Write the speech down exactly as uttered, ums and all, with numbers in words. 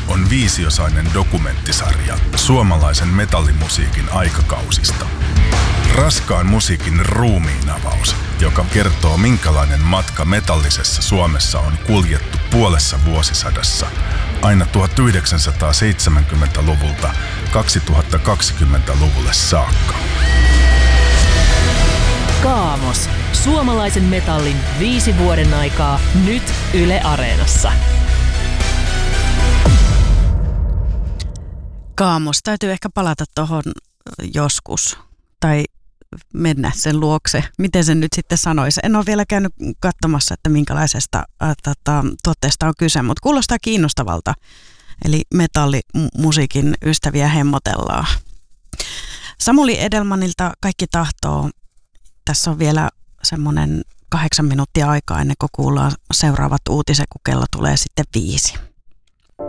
on viisiosainen dokumenttisarja suomalaisen metallimusiikin aikakausista. Raskaan musiikin ruumiinavaus, joka kertoo minkälainen matka metallisessa Suomessa on kuljettu puolessa vuosisadassa aina tuhatyhdeksänsataaseitsemänkymmentäluvulta kaksituhattakaksikymmentäluvulle saakka. Kaamos. Suomalaisen metallin viisi vuoden aikaa nyt Yle Areenassa. Kaamos. Täytyy ehkä palata tuohon joskus tai mennä sen luokse. Miten sen nyt sitten sanoisi? En ole vielä käynyt katsomassa, että minkälaisesta äh, tota, tuotteesta on kyse, mutta kuulostaa kiinnostavalta. Eli metallimusiikin ystäviä hemmotellaan. Samuli Edelmanilta Kaikki tahtoo. Tässä on vielä semmoinen kahdeksan minuuttia aikaa ennen kuin kuullaan seuraavat uutiset, kun kello tulee sitten viisi.